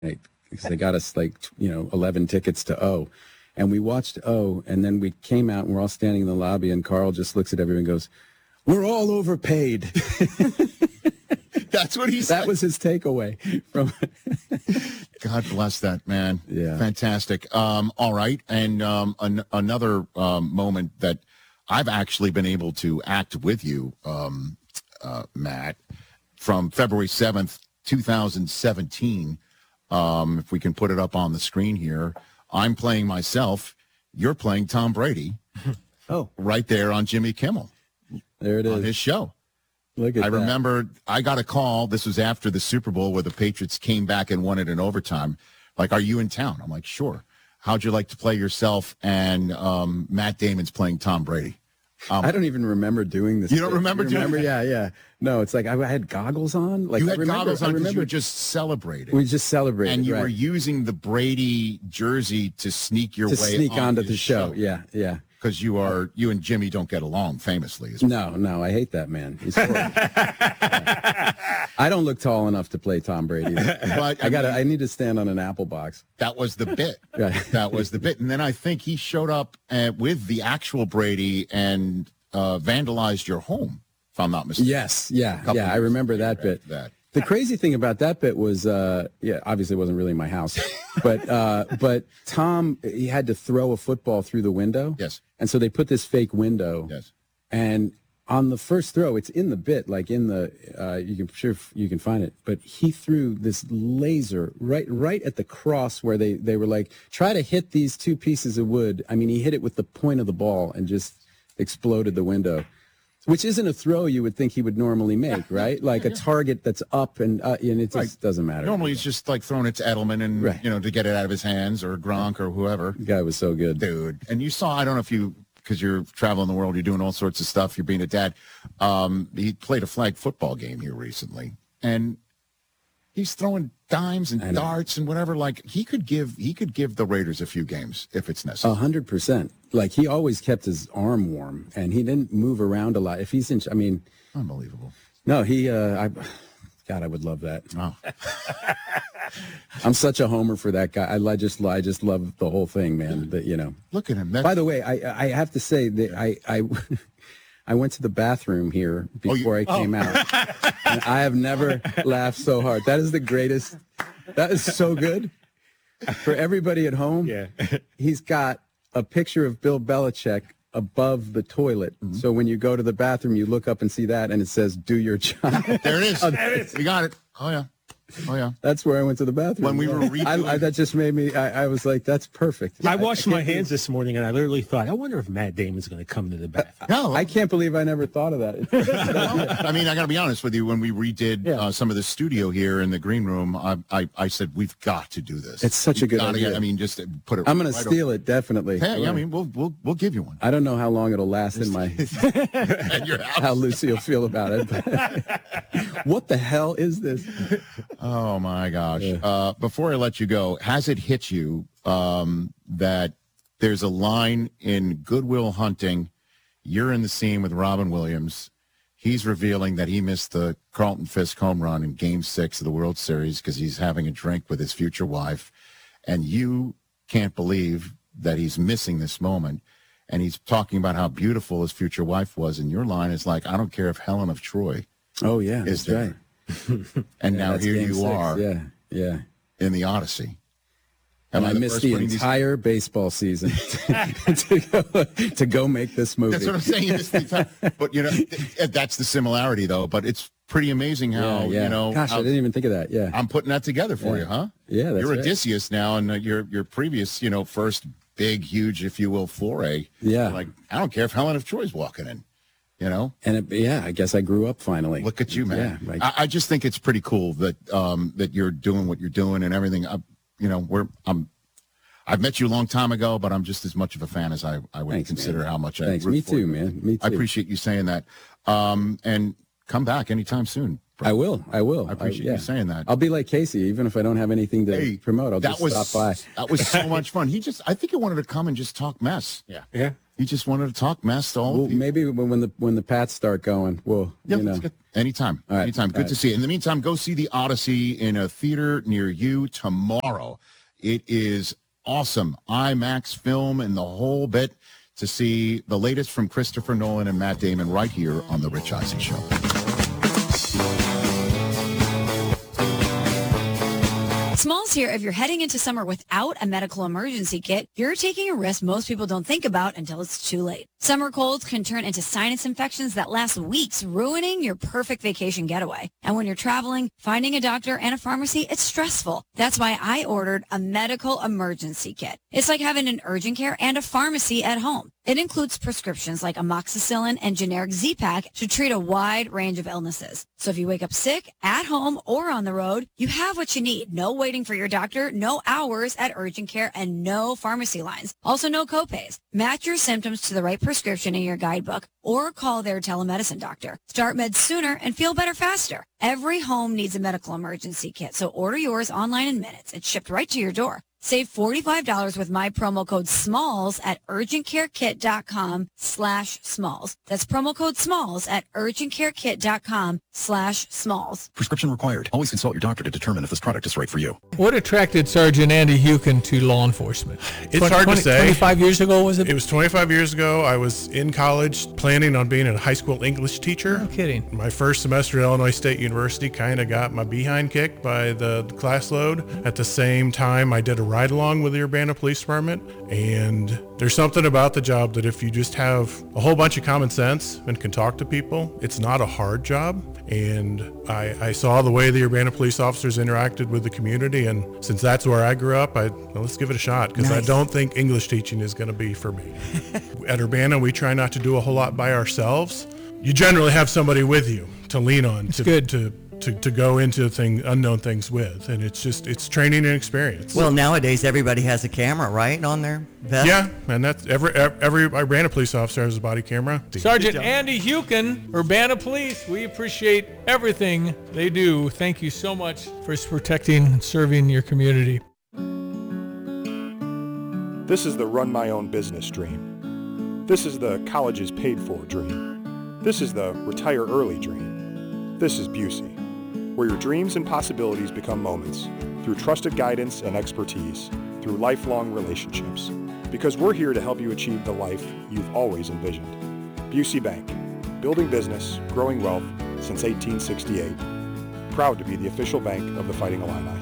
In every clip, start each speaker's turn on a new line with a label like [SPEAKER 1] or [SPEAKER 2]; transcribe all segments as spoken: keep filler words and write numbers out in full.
[SPEAKER 1] because they got us like, you know, eleven tickets to O. And we watched O, and then we came out, and we're all standing in the lobby, and Carl just looks at everyone and goes, "We're all overpaid."
[SPEAKER 2] That's what he said.
[SPEAKER 1] That was his takeaway from.
[SPEAKER 2] God bless that man.
[SPEAKER 1] Yeah.
[SPEAKER 2] Fantastic. Um, all right. And um, an- another um, moment that I've actually been able to act with you, um, uh, Matt, from February seventh, twenty seventeen. Um, if we can put it up on the screen here, I'm playing myself. You're playing Tom Brady.
[SPEAKER 1] Oh,
[SPEAKER 2] right there on Jimmy Kimmel.
[SPEAKER 1] There it is.
[SPEAKER 2] On his show.
[SPEAKER 1] Look at
[SPEAKER 2] I
[SPEAKER 1] that.
[SPEAKER 2] remember I got a call. This was after the Super Bowl where the Patriots came back and won it in overtime. Like, are you in town? I'm like, sure. How'd you like to play yourself? And um, Matt Damon's playing Tom Brady. Um,
[SPEAKER 1] I don't even remember doing this.
[SPEAKER 2] You don't remember doing
[SPEAKER 1] remember?
[SPEAKER 2] it?
[SPEAKER 1] Yeah, yeah. No, it's like I, I had goggles on. Like
[SPEAKER 2] you
[SPEAKER 1] I
[SPEAKER 2] had
[SPEAKER 1] remember,
[SPEAKER 2] goggles
[SPEAKER 1] I
[SPEAKER 2] on because
[SPEAKER 1] remember
[SPEAKER 2] you were just celebrating.
[SPEAKER 1] we just celebrated,
[SPEAKER 2] and you
[SPEAKER 1] right.
[SPEAKER 2] were using the Brady jersey to sneak your
[SPEAKER 1] to
[SPEAKER 2] way
[SPEAKER 1] sneak
[SPEAKER 2] on
[SPEAKER 1] onto
[SPEAKER 2] his
[SPEAKER 1] the show. Yeah, yeah.
[SPEAKER 2] Because you are you and Jimmy don't get along famously. As
[SPEAKER 1] No, no, I hate that man. He's horrible. Yeah. I don't look tall enough to play Tom Brady.
[SPEAKER 2] But
[SPEAKER 1] I got.
[SPEAKER 2] mean,
[SPEAKER 1] I need to stand on an apple box.
[SPEAKER 2] that was the bit.
[SPEAKER 1] Right.
[SPEAKER 2] That was the bit. And then I think he showed up uh, with the actual Brady and uh, vandalized your home, if I'm not mistaken.
[SPEAKER 1] Yes, yeah,
[SPEAKER 2] Couple
[SPEAKER 1] yeah. I
[SPEAKER 2] years
[SPEAKER 1] remember
[SPEAKER 2] later
[SPEAKER 1] that bit.
[SPEAKER 2] after that.
[SPEAKER 1] The crazy thing about that bit was, uh, yeah, obviously it wasn't really my house, but uh, but Tom, he had to throw a football through the window.
[SPEAKER 2] Yes.
[SPEAKER 1] And so they put this fake window.
[SPEAKER 2] Yes.
[SPEAKER 1] And on the first throw, it's in the bit, like in the, uh, you can sure you can find it. But he threw this laser right right at the cross where they they were like, try to hit these two pieces of wood. I mean, he hit it with the point of the ball and just exploded the window. Which isn't a throw you would think he would normally make, right? Like a target that's up and uh, and it just
[SPEAKER 2] Right.
[SPEAKER 1] doesn't matter.
[SPEAKER 2] Normally it's just like throwing it to Edelman and,
[SPEAKER 1] Right.
[SPEAKER 2] you know, to get it out of his hands or Gronk or whoever.
[SPEAKER 1] The guy was so good.
[SPEAKER 2] Dude. And you saw, I don't know if you, because you're traveling the world, you're doing all sorts of stuff, you're being a dad. Um, he played a flag football game here recently. And he's throwing dimes and darts and whatever. Like he could give, he could give the Raiders a few games if it's necessary.
[SPEAKER 1] A hundred percent. Like he always kept his arm warm, and he didn't move around a lot. If he's in, I mean,
[SPEAKER 2] Unbelievable.
[SPEAKER 1] no, he. Uh, I, God, I would love that.
[SPEAKER 2] Oh.
[SPEAKER 1] I'm such a homer for that guy. I, I just, I just love the whole thing, man. That you know.
[SPEAKER 2] Look at him. That's,
[SPEAKER 1] By the way, I, I have to say that I, I, I went to the bathroom here before
[SPEAKER 2] you-
[SPEAKER 1] I came out, and I have never laughed so hard. That is the greatest. That is so good for everybody at home.
[SPEAKER 3] Yeah.
[SPEAKER 1] He's got a picture of Bill Belichick above the toilet.
[SPEAKER 2] Mm-hmm.
[SPEAKER 1] So when you go to the bathroom, you look up and see that, and it says, "Do your job."
[SPEAKER 2] there it is. There it is. You got it. Oh, yeah. Oh, yeah.
[SPEAKER 1] That's where I went to the bathroom.
[SPEAKER 2] When we were redoing-
[SPEAKER 1] I, I, that just made me, I, I was like, that's perfect.
[SPEAKER 3] I washed
[SPEAKER 1] I
[SPEAKER 3] my
[SPEAKER 1] can't
[SPEAKER 3] hands this morning, and I literally thought, I wonder if Matt Damon's going to come to the bathroom.
[SPEAKER 2] No.
[SPEAKER 1] I can't believe I never thought of that.
[SPEAKER 2] I mean, I got to be honest with you. When we redid
[SPEAKER 1] Yeah.
[SPEAKER 2] uh, some of the studio here in the green room, I, I, I said, we've got to do this.
[SPEAKER 1] It's such a
[SPEAKER 2] We've
[SPEAKER 1] good
[SPEAKER 2] gotta
[SPEAKER 1] idea.
[SPEAKER 2] Get, I mean, just put it
[SPEAKER 1] I'm going to
[SPEAKER 2] right
[SPEAKER 1] steal
[SPEAKER 2] over.
[SPEAKER 1] it, definitely.
[SPEAKER 2] Hey, I mean, we'll, we'll, we'll give you one.
[SPEAKER 1] I don't know how long it'll last in my,
[SPEAKER 2] At your house.
[SPEAKER 1] how Lucy will feel about it. But what the hell is this?
[SPEAKER 2] Oh, my gosh. Uh, before I let you go, has it hit you um, that there's a line in Good Will Hunting? You're in the scene with Robin Williams. He's revealing that he missed the Carlton Fisk home run in Game Six of the World Series because he's having a drink with his future wife, and you can't believe that he's missing this moment. And he's talking about how beautiful his future wife was, and your line is like, "I don't care if Helen of Troy
[SPEAKER 1] Oh, yeah,
[SPEAKER 2] is
[SPEAKER 1] that's
[SPEAKER 2] there."
[SPEAKER 1] right.
[SPEAKER 2] And
[SPEAKER 1] Yeah,
[SPEAKER 2] now
[SPEAKER 1] that's
[SPEAKER 2] here
[SPEAKER 1] game
[SPEAKER 2] you
[SPEAKER 1] six.
[SPEAKER 2] are
[SPEAKER 1] Yeah, yeah.
[SPEAKER 2] in the Odyssey.
[SPEAKER 1] And I
[SPEAKER 2] the
[SPEAKER 1] missed
[SPEAKER 2] first
[SPEAKER 1] the
[SPEAKER 2] putting these-
[SPEAKER 1] entire baseball season to, go, to go make this movie.
[SPEAKER 2] That's what I'm saying. You missed the entire- but you know, th- that's the similarity, though. But it's pretty amazing how
[SPEAKER 1] yeah, yeah.
[SPEAKER 2] you know.
[SPEAKER 1] Gosh,
[SPEAKER 2] how-
[SPEAKER 1] I didn't even think of that. Yeah.
[SPEAKER 2] I'm putting that together for
[SPEAKER 1] Yeah.
[SPEAKER 2] you, huh?
[SPEAKER 1] Yeah, that's
[SPEAKER 2] You're
[SPEAKER 1] right.
[SPEAKER 2] Odysseus now, and uh, your your previous, you know, first big, huge, if you will, foray.
[SPEAKER 1] Yeah.
[SPEAKER 2] Like, I don't care if Helen of Troy's walking in. You know,
[SPEAKER 1] And it, yeah, I guess I grew up finally.
[SPEAKER 2] look at you, man.
[SPEAKER 1] Yeah, like,
[SPEAKER 2] I, I just think it's pretty cool that um, that you're doing what you're doing and everything. I, you know, we're I'm. I've met you a long time ago, but I'm just as much of a fan as I, I would
[SPEAKER 1] Thanks,
[SPEAKER 2] consider
[SPEAKER 1] man.
[SPEAKER 2] how much I
[SPEAKER 1] Thanks.
[SPEAKER 2] root
[SPEAKER 1] Me
[SPEAKER 2] for
[SPEAKER 1] too,
[SPEAKER 2] you.
[SPEAKER 1] man. Me too.
[SPEAKER 2] I appreciate you saying that. Um, and come back anytime soon. bro.
[SPEAKER 1] I will. I will.
[SPEAKER 2] I appreciate
[SPEAKER 1] yeah.
[SPEAKER 2] you saying that.
[SPEAKER 1] I'll be like Casey, even if I don't have anything to
[SPEAKER 2] Hey,
[SPEAKER 1] promote. I'll
[SPEAKER 2] that
[SPEAKER 1] just
[SPEAKER 2] was
[SPEAKER 1] stop by.
[SPEAKER 2] that was so much fun. He just, I think he wanted to come and just talk mess.
[SPEAKER 3] Yeah. Yeah.
[SPEAKER 2] You just wanted to talk mess to all
[SPEAKER 1] Well,
[SPEAKER 2] of you.
[SPEAKER 1] maybe when when the when the Pats start going, well,
[SPEAKER 2] Yeah,
[SPEAKER 1] you know.
[SPEAKER 2] that's good. Anytime.
[SPEAKER 1] All right.
[SPEAKER 2] Anytime. Good
[SPEAKER 1] All
[SPEAKER 2] to
[SPEAKER 1] right.
[SPEAKER 2] see you. In the meantime, go see The Odyssey in a theater near you tomorrow. It is awesome. IMAX film and the whole bit to see the latest from Christopher Nolan and Matt Damon right here on The Rich Eisen Show.
[SPEAKER 4] Smalls here. If you're heading into summer without a medical emergency kit, you're taking a risk most people don't think about until it's too late. Summer colds can turn into sinus infections that last weeks, ruining your perfect vacation getaway. And when you're traveling, finding a doctor and a pharmacy, it's stressful. That's why I ordered a medical emergency kit. It's like having an urgent care and a pharmacy at home. It includes prescriptions like amoxicillin and generic Z-Pak to treat a wide range of illnesses. So if you wake up sick, at home, or on the road, you have what you need. No waiting for your doctor, no hours at urgent care, and no pharmacy lines. Also, no copays. Match your symptoms to the right prescription in your guidebook or call their telemedicine doctor. Start meds sooner and feel better faster. Every home needs a medical emergency kit, so order yours online in minutes. It's shipped right to your door. Save forty-five dollars with my promo code SMALLS at urgentcarekit.com slash SMALLS. That's promo code SMALLS at urgentcarekit.com slash SMALLS.
[SPEAKER 5] Prescription required. Always consult your doctor to determine if this product is right for you.
[SPEAKER 6] What attracted Sergeant Andy Hukin to law enforcement?
[SPEAKER 7] It's
[SPEAKER 6] twenty,
[SPEAKER 7] hard to
[SPEAKER 6] twenty,
[SPEAKER 7] say.
[SPEAKER 6] twenty-five years ago, was it?
[SPEAKER 7] It was twenty-five years ago. I was in college planning on being a high school English teacher.
[SPEAKER 6] No kidding.
[SPEAKER 7] My first semester at Illinois State University kind of got my behind kicked by the class load. At the same time, I did a ride along with the Urbana Police Department. And there's something about the job that if you just have a whole bunch of common sense and can talk to people, it's not a hard job. And I, I saw the way the Urbana police officers interacted with the community. And since that's where I grew up, I well, let's give it a shot because
[SPEAKER 8] Nice.
[SPEAKER 7] I don't think English teaching is going to be for me. At Urbana, we try not to do a whole lot by ourselves. You generally have somebody with you to lean on to,
[SPEAKER 6] good.
[SPEAKER 7] to to to go into thing unknown things with, and it's just it's training and experience.
[SPEAKER 8] Well, nowadays everybody has a camera, right, on their vest?
[SPEAKER 7] Yeah, and that's every every Urbana police officer has a body camera.
[SPEAKER 6] Sergeant Andy Hukin, Urbana Police, we appreciate everything they do. Thank you so much for protecting and serving your community.
[SPEAKER 9] This is the run my own business dream. This is the college is paid for dream. This is the retire early dream. This is Busey, where your dreams and possibilities become moments through trusted guidance and expertise, through lifelong relationships. Because we're here to help you achieve the life you've always envisioned. Busey Bank, building business, growing wealth since eighteen sixty-eight. Proud to be the official bank of the Fighting Illini.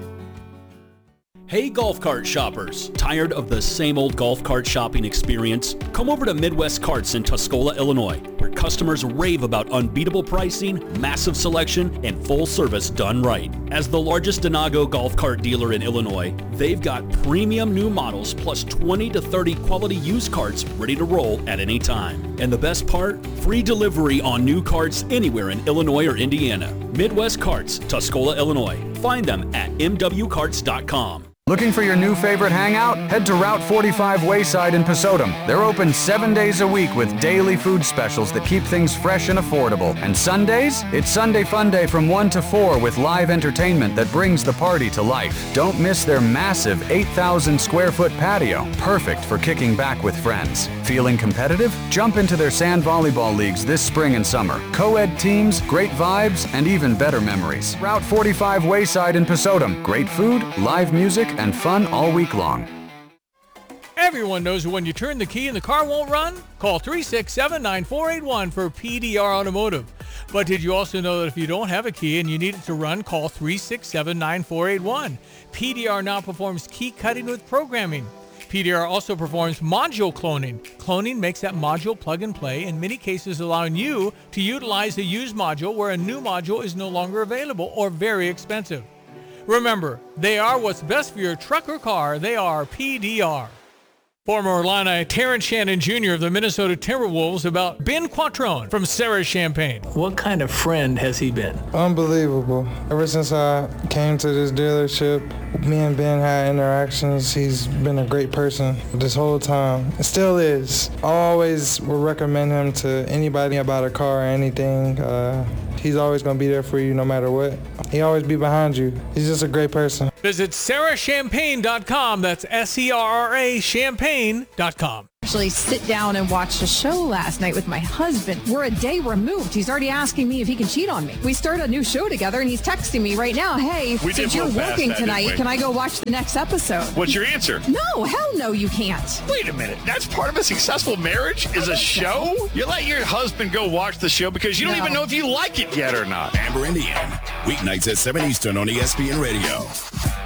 [SPEAKER 10] Hey golf cart shoppers, tired of the same old golf cart shopping experience? Come over to Midwest Carts in Tuscola, Illinois, where customers rave about unbeatable pricing, massive selection, and full service done right. As the largest Denago golf cart dealer in Illinois, they've got premium new models plus twenty to thirty quality used carts ready to roll at any time. And the best part? Free delivery on new carts anywhere in Illinois or Indiana. Midwest Carts, Tuscola, Illinois. Find them at m w carts dot com.
[SPEAKER 11] Looking for your new favorite hangout? Head to Route forty-five Wayside in Posotum. They're open seven days a week with daily food specials that keep things fresh and affordable. And Sundays? It's Sunday Fun Day from one to four with live entertainment that brings the party to life. Don't miss their massive eight thousand square foot patio, perfect for kicking back with friends. Feeling competitive? Jump into their sand volleyball leagues this spring and summer. Co-ed teams, great vibes, and even better memories. Route forty-five Wayside in Posotum. Great food, live music, and fun all week long.
[SPEAKER 6] Everyone knows when you turn the key and the car won't run? Call three six seven, nine four eight one for P D R Automotive. But did you also know that if you don't have a key and you need it to run, call three six seven, nine four eight one. P D R now performs key cutting with programming. P D R also performs module cloning. Cloning makes that module plug and play, in many cases allowing you to utilize a used module where a new module is no longer available or very expensive. Remember, they are what's best for your truck or car. They are P D R. Former Illini Terrence Shannon Junior of the Minnesota Timberwolves about Ben Quattrone from Sarah Champagne. What kind of friend has he been?
[SPEAKER 12] Unbelievable. Ever since I came to this dealership, me and Ben had interactions. He's been a great person this whole time. It still is. I always would recommend him to anybody about a car or anything. Uh, he's always going to be there for you no matter what. He always be behind you. He's just a great person.
[SPEAKER 6] Visit sarah champagne dot com. That's S E R R A champagne dot com.
[SPEAKER 13] Actually sit down and watched a show last night with my husband. We're a day removed. He's already asking me if he can cheat on me. We start a new show together and he's texting me right now, hey,
[SPEAKER 14] We did
[SPEAKER 13] since you're
[SPEAKER 14] move past
[SPEAKER 13] working
[SPEAKER 14] that, didn't
[SPEAKER 13] tonight,
[SPEAKER 14] we?
[SPEAKER 13] can I go watch the next episode?
[SPEAKER 14] What's your answer?
[SPEAKER 13] No, hell no, you can't.
[SPEAKER 14] Wait a minute. That's part of a successful marriage is a show? You let your husband go watch the show because you don't
[SPEAKER 13] No.
[SPEAKER 14] even know if you like it yet or not.
[SPEAKER 15] Amber and Ian, weeknights at seven Eastern on E S P N Radio.